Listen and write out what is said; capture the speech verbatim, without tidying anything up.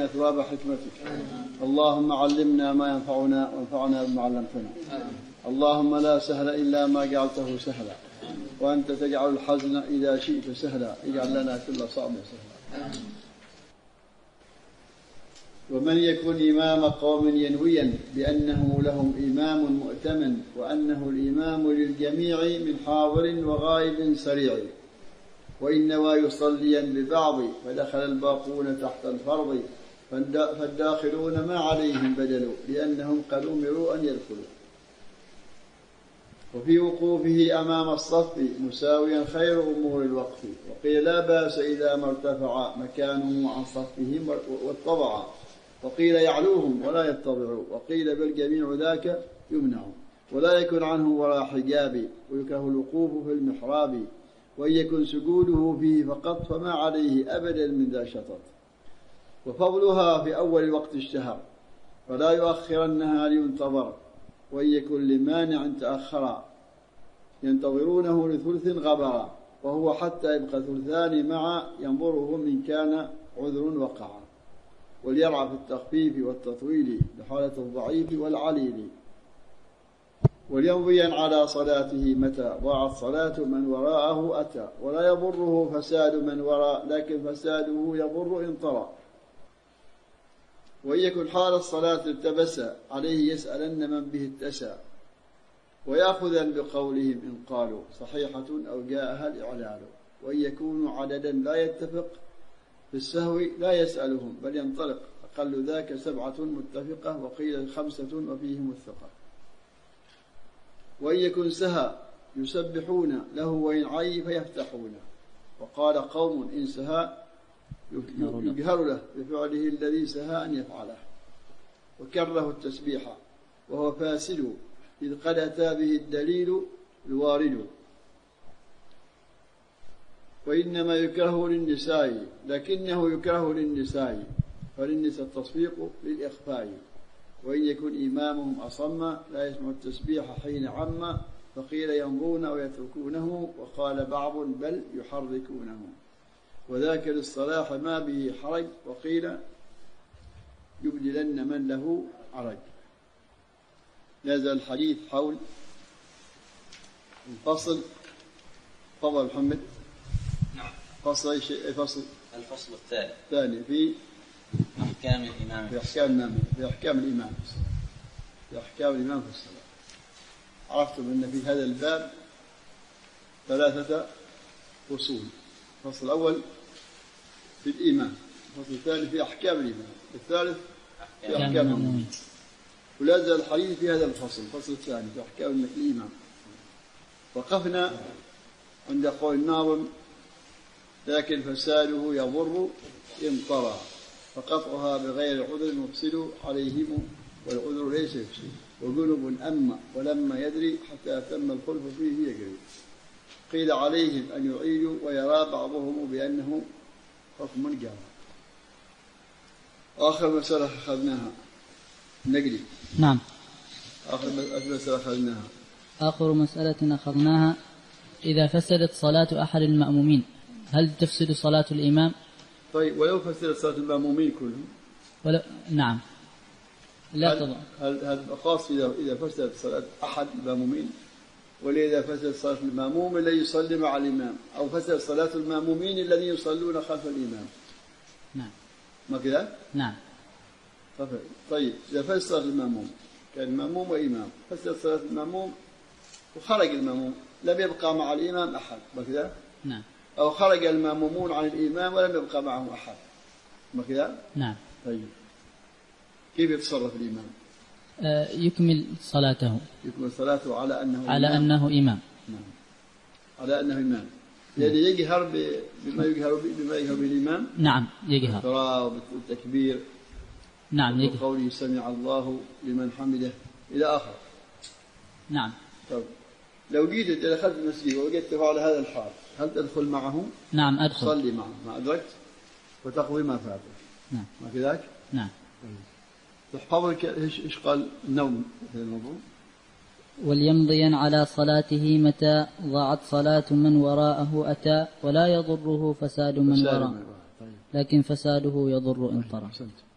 أثواب حكمتك. اللهم علمنا ما ينفعنا وانفعنا بما علمتنا. اللهم لا سهل إلا ما جعلته سهلا، وأنت تجعل الحزن إذا شئت سهلا، اجعل لنا كل صعب سهلا. ومن يكن إمام قوم ينويا بأنه لهم إمام مؤتمن، وأنه الإمام للجميع من حاضر وغائب سريع، وإن نوى يصليا ببعض فدخل الباقون تحت الفرض، فالداخلون ما عليهم بدل لأنهم قد أمروا أن يدخلوا. وفي وقوفه أمام الصف مساويا خير أمور الوقف، وقيل لا بأس إذا ما ارتفع مكانه عن صفهم واتضع، وقيل يعلوهم ولا يتضعوا، وقيل بالجميع ذاك يمنع، ولا يكن عنه وراء حجاب، ويكره الوقوف في المحراب، وإن يكن سجوده فيه فقط فما عليه أبدا من ذا شطط. وفضلها في أول وقت اشتهر، فلا يؤخرنها لينتظر، وإن يكن لمانع تأخرا ينتظرونه لثلث غبرا، وهو حتى يبقى ثلثان معا ينظره من كان عذر وقعا، وليرعى في التخفيف والتطويل بحالة الضعيف والعليل، وليمضيا على صلاته متى ضاعت صلاة من وراءه أتى، ولا يضره فساد من وراء لكن فساده يضر إن طرأ. وإن يكن حال الصلاة التبس عليه يسألن من به اتسى، ويأخذا بقولهم إن قالوا صحيحة أو جاءها الإعلال. وإن يكونوا عددا لا يتفق في السهو لا يسألهم بل ينطلق، أقل ذاك سبعة متفقة، وقيل خمسة وفيهم الثقة. وإن يكن سهى يسبحون له وإن عي فيفتحون، وقال قوم إن سهى يجهر له بفعله الذي سهى أن يفعله، وكره التسبيح وهو فاسد إذ قد أتى به الدليل الوارد. وإنما يكره للنساء لكنه يكره للنساء، فللنساء التصفيق للإخفاء. وإن يكن إمامهم أصم لا يسمع التسبيح حين عم، فقيل يمضون ويتركونه، وقال بعض بل يحركونه، وذاك للصلاح ما به حرج، وقيل يبدلن من له عرج. نزل الحديث حول الفصل. تفضل محمد. نعم. فصل أي شيء؟ فصل الفصل الثاني الثاني في أحكام الإمام في أحكام الإمام في أحكام الإمام في الصلاة في أحكام الإمام في الصلاة. عرفتم أن في هذا الباب ثلاثة فصول. الفصل الأول في الإمام، الفصل الثاني في أحكام الإمام، الثالث في أحكام المأمومين. ولا زال الحديث في هذا الفصل الفصل الثاني في أحكام الإمام. وقفنا عند قول الناظم لكن فساده يضر إن طرى، فقطعها بغير عذر مفسد عليهم، والعذر ليس يفسد، وجنب أما ولما يدري حتى تم الخلف فيه يجري. قيل عليهم أن يعيدوا، ويرى بعضهم بأنه حكم جامع. آخر مسألة أخذناها نقلي. نعم. آخر مسألة أخذناها آخر مسألة أخذناها إذا فسدت صلاة أحد المأمومين هل تفسد صلاة الإمام؟ طيب ولو فسدت صلاة المأمومين كلهم؟ ولو نعم لا هل, طبعا. هل, هل خاص إذا إذا فسدت صلاة أحد المأمومين، ولا إذا فسدت صلاة المأموم الذي يصلي مع الإمام، أو فسدت صلاة المأمومين الذين يصلون خلف الإمام؟ نعم. ما كذا؟ نعم. طيب إذا فسدت صلاة المأموم كان مأموم وإمام، فسدت صلاة المأموم وخرج المأموم لم يبقى مع الإمام أحد، ما كذا؟ نعم. أو خرج المأمومون عن الإمام ولم يبقى معهم أحد، ما كذا؟ نعم. طيب كيف يتصرف الإمام؟ آه يكمل صلاته. يكمل صلاته على أنه على إمام. أنه إمام. نعم. على أنه إمام. يعني يجهر بما يجهر بما يجهر به الإمام. نعم يجهر. بالقراءة والتكبير. نعم يجهر. وقوله سمع الله لمن حمده إلى آخر. نعم. طيب لو جيت إلى دخلت المسجد ووجدته على هذا الحال هل تدخل معه؟ نعم أدخل. تصلي معه ما أدركت وتقضي ما فاتك. نعم. ما كذاك؟ نعم. تحفظك إيش إيش قال النوم في الموضوع؟ وليمضين على صلاته متى ضاعت صلاة من وراءه أتى، ولا يضره فساد من وراء، طيب. لكن فساده يضر إن طرأ.